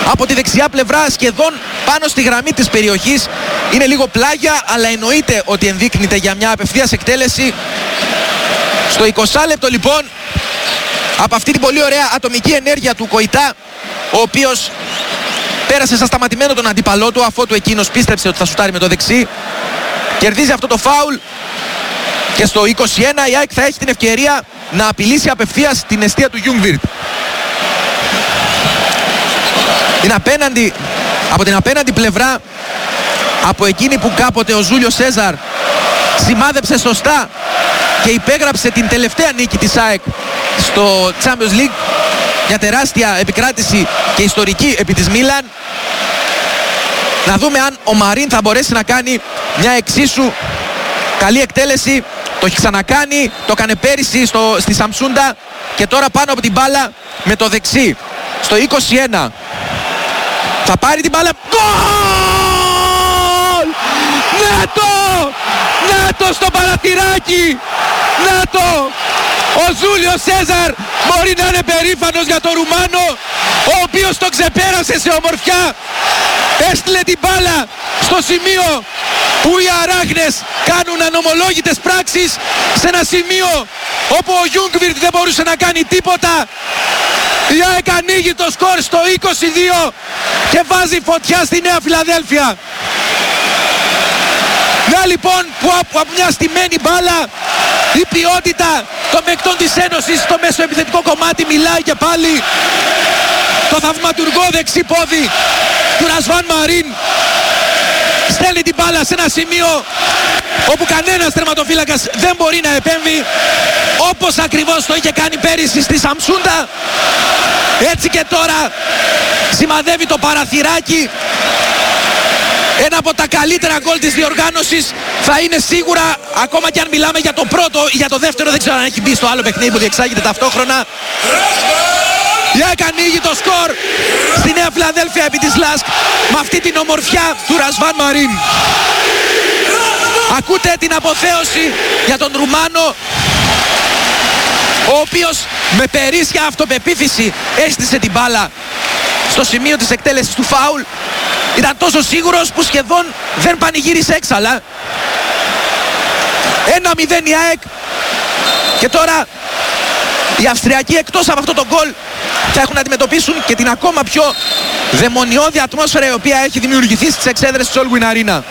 από τη δεξιά πλευρά, σχεδόν πάνω στη γραμμή της περιοχής. Είναι λίγο πλάγια, αλλά εννοείται ότι ενδείκνυται για μια απευθείας εκτέλεση. Στο 20 λεπτό λοιπόν, από αυτή την πολύ ωραία ατομική ενέργεια του Κοϊτά, ο οποίος πέρασε σαν σταματημένο τον αντίπαλό του, αφότου εκείνος πίστεψε ότι θα σουτάρει με το δεξί, κερδίζει αυτό το φάουλ. Και στο 21 η ΑΕΚ θα έχει την ευκαιρία να απειλήσει απευθείας την εστία του Ljungvirth. Είναι από την απέναντι πλευρά, από εκείνη που κάποτε ο Ζούλιο Σέζαρ σημάδεψε σωστά και υπέγραψε την τελευταία νίκη της ΑΕΚ στο Champions League, μια τεράστια επικράτηση και ιστορική επί της Μίλαν. Να δούμε αν ο Μαρίν θα μπορέσει να κάνει μια εξίσου καλή εκτέλεση. Το έχει ξανακάνει, το έκανε πέρυσι στη Σαμσούντα και τώρα πάνω από την μπάλα με το δεξί. Στο 21 θα πάρει την μπάλα. Γκολ! Να το στο παραθυράκι! Να το! Ο Ζούλιο Σέζαρ μπορεί να είναι περήφανος για τον Ρουμάνο, ο οποίος το ξεπέρασε σε ομορφιά. Έστειλε την μπάλα στο σημείο που οι αράχνες κάνουν ανομολόγητες πράξεις, σε ένα σημείο όπου ο Ljungvirth δεν μπορούσε να κάνει τίποτα. Η ΑΕΚ ανοίγει το σκορ στο 22 και βάζει φωτιά στη Νέα Φιλαδέλφια. Να λοιπόν που από μια στημένη μπάλα η ποιότητα των παικτών της Ένωσης στο μέσο επιθετικό κομμάτι μιλάει και πάλι. Το θαυματουργό δεξί πόδι του Ρασβάν Μαρίν στέλνει την μπάλα σε ένα σημείο όπου κανένας τερματοφύλακας δεν μπορεί να επέμβει, όπως ακριβώς το είχε κάνει πέρυσι στη Σαμσούντα. Έτσι και τώρα σημαδεύει το παραθυράκι. Ένα από τα καλύτερα γκολ της διοργάνωσης θα είναι σίγουρα, ακόμα και αν μιλάμε για το πρώτο ή για το δεύτερο, δεν ξέρω αν έχει μπει στο άλλο παιχνίδι που διεξάγεται ταυτόχρονα. Η ΑΕΚ ανοίγει το σκορ στη Νέα Φιλαδέλφια επί της ΛΑΣΚ με αυτή την ομορφιά του Ρασβάν Μαρίν. Ακούτε την αποθέωση για τον Ρουμάνο, ο οποίος με περίσσια αυτοπεποίθηση έστησε την μπάλα στο σημείο της εκτέλεσης του φάουλ. Ήταν τόσο σίγουρος που σχεδόν δεν πανηγύρισε έξαλα. 1-0 η ΑΕΚ. Και τώρα οι Αυστριακοί, εκτός από αυτό το γκολ, θα έχουν να αντιμετωπίσουν και την ακόμα πιο δαιμονιώδη ατμόσφαιρα η οποία έχει δημιουργηθεί στις εξέδρες της Όλγουιν Αρίνα.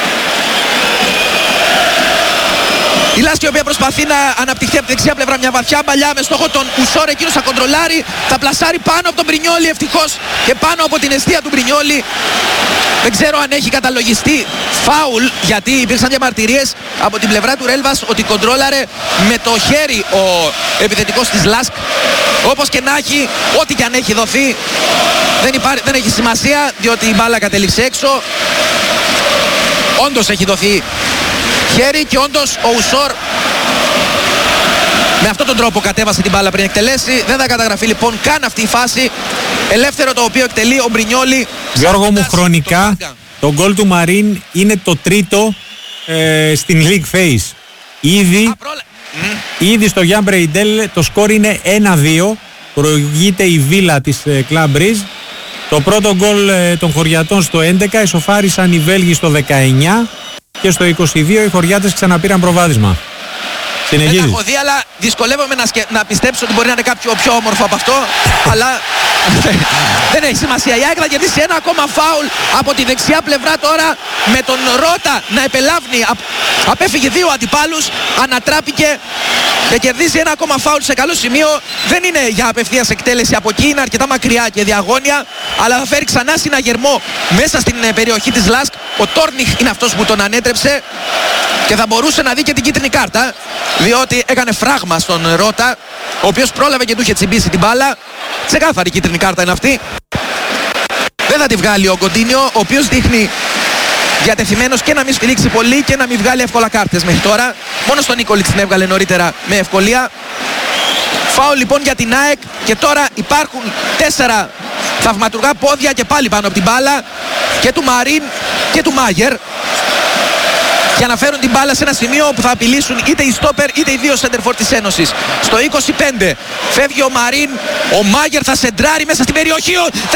Η Λάσκη, η οποία προσπαθεί να αναπτυχθεί από τη δεξιά πλευρά, μια βαθιά παλιά με στόχο τον Ουσόρ, εκείνος θα κοντρολάρει, θα πλασάρει πάνω από τον Μπρινιόλι ευτυχώς και πάνω από την εστία του Μπρινιόλι. Δεν ξέρω αν έχει καταλογιστεί φάουλ, γιατί υπήρξαν διαμαρτυρίες από την πλευρά του Ρέλβας ότι κοντρόλαρε με το χέρι ο επιθετικός της Λάσκ. Όπως και να έχει, ό,τι και αν έχει δοθεί, δεν έχει σημασία, διότι η μπάλα κατέληξε έξω. Όντως έχει δοθεί χέρι και όντως ο Ουσόρ με αυτόν τον τρόπο κατέβασε την μπάλα πριν εκτελέσει. Δεν θα καταγραφεί λοιπόν καν αυτή η φάση. Ελεύθερο το οποίο εκτελεί ο Μπρινιόλι. Γιώργο μου, χρονικά το γκολ του Μαρίν είναι το τρίτο στην League Phase. Ήδη στο Γιάν Μπρεϊντέλ το σκορ είναι 1-2. Προηγείται η Βίλα της Club Brugge. Το πρώτο γκολ των χωριατών στο 11, ισοφάρισαν οι Βέλγοι στο 19 και στο 22 οι χωριάτες ξαναπήραν προβάδισμα. Συνεχίζει. Δεν τα έχω δει, αλλά δυσκολεύομαι να πιστέψω ότι μπορεί να είναι κάποιο πιο όμορφο από αυτό. Αλλά δεν έχει σημασία. Η ΑΕΚ θα κερδίσει ένα ακόμα φάουλ από τη δεξιά πλευρά τώρα, με τον Ρώτα να επελάβνει. Απέφυγε δύο αντιπάλους, ανατράπηκε και κερδίζει ένα ακόμα φάουλ σε καλό σημείο. Δεν είναι για απευθείας εκτέλεση από εκεί, είναι αρκετά μακριά και διαγώνια, αλλά θα φέρει ξανά συναγερμό μέσα στην περιοχή της ΛΑΣΚ. Ο Τόρνιχ είναι αυτός που τον ανέτρεψε και θα μπορούσε να δει και την κίτρινη κάρτα, διότι έκανε φράγμα στον Ρώτα, ο οποίος πρόλαβε και του είχε τσιμπήσει την μπάλα. Ξεκάθαρη κίτρινη κάρτα είναι αυτή. Δεν θα τη βγάλει ο Γκοντίνιο, ο οποίος δείχνει διατεθειμένος και να μην σφυρίξει πολύ και να μην βγάλει εύκολα κάρτες μέχρι τώρα. Μόνο στον Νίκολιτς την έβγαλε νωρίτερα με ευκολία. Φάουλ λοιπόν για την ΑΕΚ και τώρα υπάρχουν 4 θαυματουργά πόδια και πάλι πάνω από την μπάλα, και του Μαρίν και του Μάγερ, για να φέρουν την μπάλα σε ένα σημείο που θα απειλήσουν είτε οι στόπερ είτε οι δύο σέντερφορ της Ένωσης. Στο 25 φεύγει ο Μαρίν, ο Μάγερ θα σεντράρει μέσα στην περιοχή.